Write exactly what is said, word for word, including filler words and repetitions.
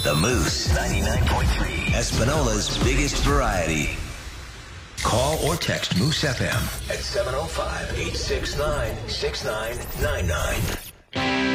The Moose ninety-nine point three, Espinola's biggest variety. Call or text Moose F M at seven oh five, eight six nine, six nine nine nine.